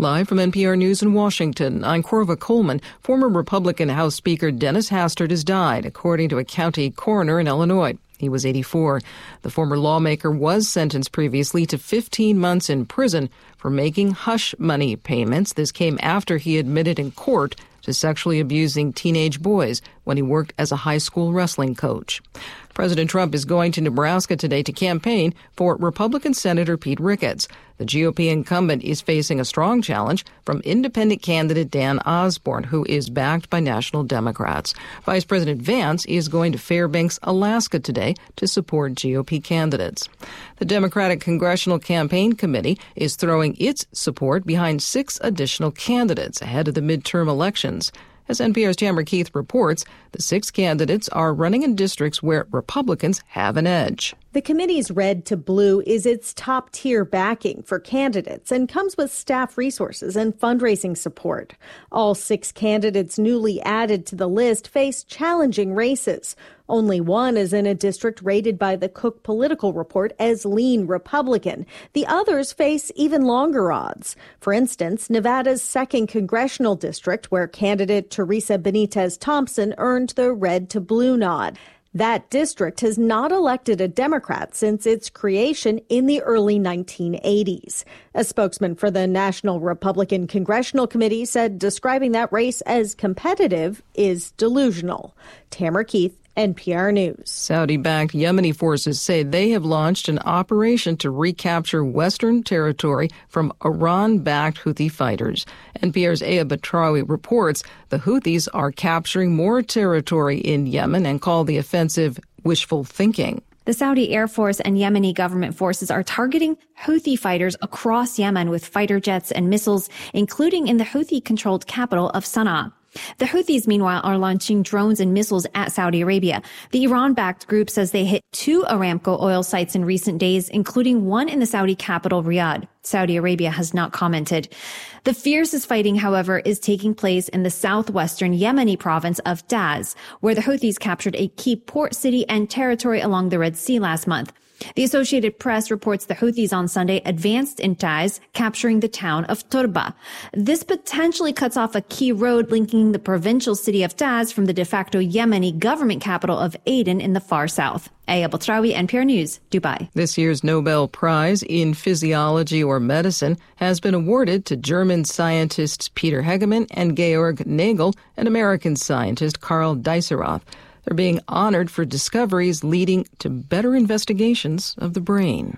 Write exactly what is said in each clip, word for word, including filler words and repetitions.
Live from N P R News in Washington, I'm Corva Coleman. Former Republican House Speaker Dennis Hastert has died, according to a county coroner in Illinois. He was eighty-four. The former lawmaker was sentenced previously to fifteen months in prison for making hush money payments. This came after he admitted in court to sexually abusing teenage boys when he worked as a high school wrestling coach. President Trump is going to Nebraska today to campaign for Republican Senator Pete Ricketts. The G O P incumbent is facing a strong challenge from independent candidate Dan Osborne, who is backed by national Democrats. Vice President Vance is going to Fairbanks, Alaska today to support G O P candidates. The Democratic Congressional Campaign Committee is throwing its support behind six additional candidates ahead of the midterm elections. As N P R's Tamara Keith reports, the six candidates are running in districts where Republicans have an edge. The committee's red to blue is its top-tier backing for candidates and comes with staff resources and fundraising support. All six candidates newly added to the list face challenging races. Only one is in a district rated by the Cook Political Report as lean Republican. The others face even longer odds. For instance, Nevada's second congressional district, where candidate Teresa Benitez Thompson earned the red to blue nod. That district has not elected a Democrat since its creation in the early nineteen eighties. A spokesman for the National Republican Congressional Committee said describing that race as competitive is delusional. Tamara Keith, N P R News. Saudi-backed Yemeni forces say they have launched an operation to recapture Western territory from Iran-backed Houthi fighters. N P R's Aya Batrawi reports the Houthis are capturing more territory in Yemen and call the offensive wishful thinking. The Saudi Air Force and Yemeni government forces are targeting Houthi fighters across Yemen with fighter jets and missiles, including in the Houthi-controlled capital of Sana'a. The Houthis, meanwhile, are launching drones and missiles at Saudi Arabia. The Iran-backed group says they hit two Aramco oil sites in recent days, including one in the Saudi capital, Riyadh. Saudi Arabia has not commented. The fiercest fighting, however, is taking place in the southwestern Yemeni province of Taiz, where the Houthis captured a key port city and territory along the Red Sea last month. The Associated Press reports the Houthis on Sunday advanced in Taiz, capturing the town of Turba. This potentially cuts off a key road linking the provincial city of Taiz from the de facto Yemeni government capital of Aden in the far south. Aya Batrawi, N P R News, Dubai. This year's Nobel Prize in Physiology or Medicine has been awarded to German scientists Peter Hegemann and Georg Nagel and American scientist Karl Deisseroth. They're being honored for discoveries leading to better investigations of the brain.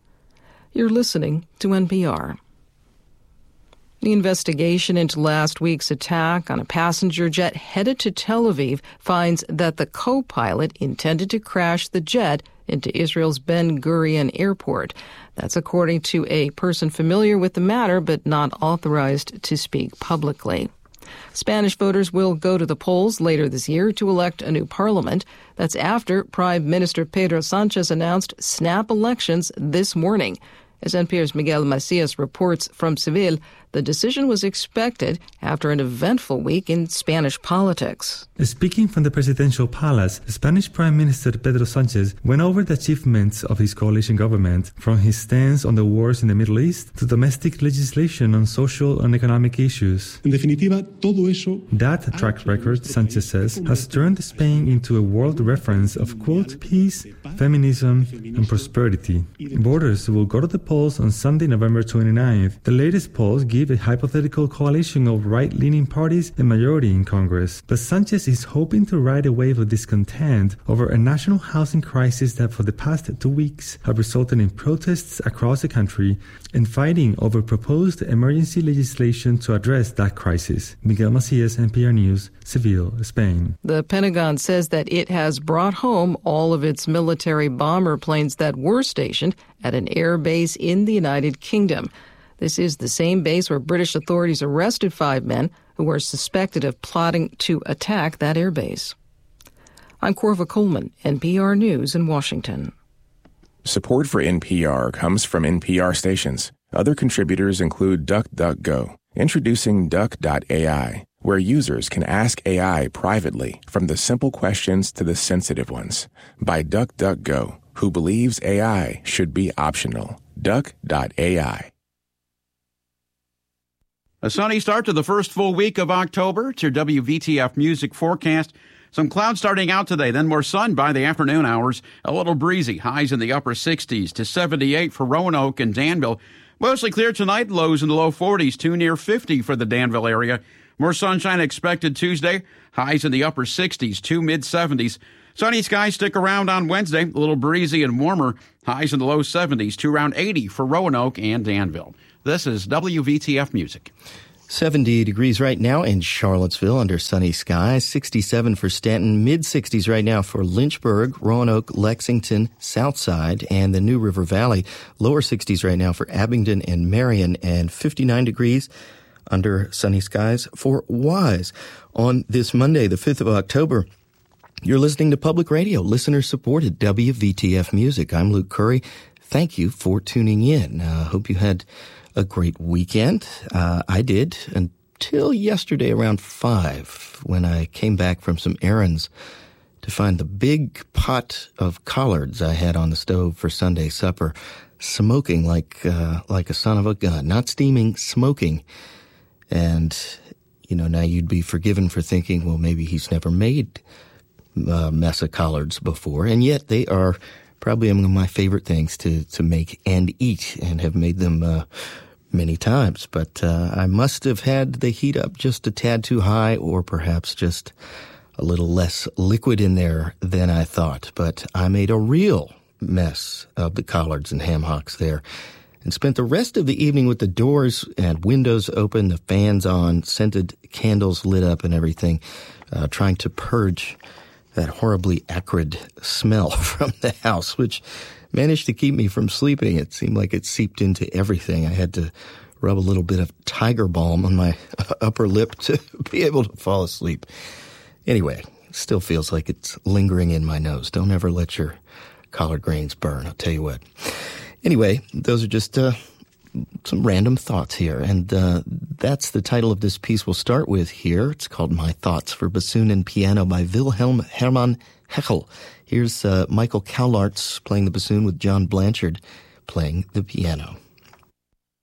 You're listening to N P R. The investigation into last week's attack on a passenger jet headed to Tel Aviv finds that the co-pilot intended to crash the jet into Israel's Ben Gurion Airport. That's according to a person familiar with the matter but not authorized to speak publicly. Spanish voters will go to the polls later this year to elect a new parliament. That's after Prime Minister Pedro Sanchez announced snap elections this morning. As N P R's Miguel Macias reports from Seville, the decision was expected after an eventful week in Spanish politics. Speaking from the presidential palace, Spanish Prime Minister Pedro Sanchez went over the achievements of his coalition government, from his stance on the wars in the Middle East to domestic legislation on social and economic issues. En definitiva, todo eso... That track record, Sanchez says, has turned Spain into a world reference of, quote, peace, feminism, and prosperity. Voters will go to the polls on Sunday, November twenty-ninth. The latest polls give a hypothetical coalition of right-leaning parties a majority in Congress. But Sanchez is hoping to ride a wave of discontent over a national housing crisis that for the past two weeks have resulted in protests across the country and fighting over proposed emergency legislation to address that crisis. Miguel Macias, N P R News, Seville, Spain. The Pentagon says that it has brought home all of its military bomber planes that were stationed at an air base in the United Kingdom. This is the same base where British authorities arrested five men who were suspected of plotting to attack that airbase. I'm Corva Coleman, N P R News in Washington. Support for N P R comes from N P R stations. Other contributors include DuckDuckGo, introducing Duck dot A I, where users can ask A I privately from the simple questions to the sensitive ones, by DuckDuckGo, who believes A I should be optional. Duck dot A I. A sunny start to the first full week of October. It's your W V T F music forecast. Some clouds starting out today, then more sun by the afternoon hours. A little breezy, highs in the upper sixties to seventy-eight for Roanoke and Danville. Mostly clear tonight, lows in the low forties, too near fifty for the Danville area. More sunshine expected Tuesday, highs in the upper sixties to mid-seventies. Sunny skies stick around on Wednesday, a little breezy and warmer, highs in the low seventies to around eighty for Roanoke and Danville. This is W V T F Music. seventy degrees right now in Charlottesville under sunny skies, sixty-seven for Stanton, mid-sixties right now for Lynchburg, Roanoke, Lexington, Southside, and the New River Valley. Lower sixties right now for Abingdon and Marion, and fifty-nine degrees under sunny skies for Wise. On this Monday, the fifth of October, you're listening to Public Radio, listener-supported W V T F Music. I'm Luke Curry. Thank you for tuning in. I uh, hope you had a great weekend. Uh, I did until yesterday around five when I came back from some errands to find the big pot of collards I had on the stove for Sunday supper smoking like uh, like a son of a gun. Not steaming, smoking. And, you know, now you'd be forgiven for thinking, well, maybe he's never made a mess of collards before. And yet they are probably among my favorite things to, to make and eat, and have made them uh, many times. But uh, I must have had the heat up just a tad too high, or perhaps just a little less liquid in there than I thought. But I made a real mess of the collards and ham hocks there, and spent the rest of the evening with the doors and windows open, the fans on, scented candles lit up and everything, uh, trying to purge that horribly acrid smell from the house, which managed to keep me from sleeping. It seemed like it seeped into everything. I had to rub a little bit of Tiger Balm on my upper lip to be able to fall asleep. Anyway, it still feels like it's lingering in my nose. Don't ever let your collard greens burn, I'll tell you what. Anyway, those are just uh, some random thoughts here, and uh, that's the title of this piece we'll start with here. It's called My Thoughts for Bassoon and Piano by Wilhelm Hermann Heckel. Here's uh, Michael Kaulartz playing the bassoon with John Blanchard playing the piano.